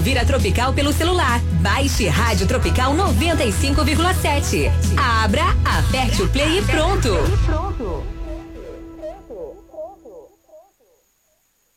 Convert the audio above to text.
ouvir a Tropical pelo celular. Baixe Rádio Tropical 95,7. Abra, aperte o play e pronto.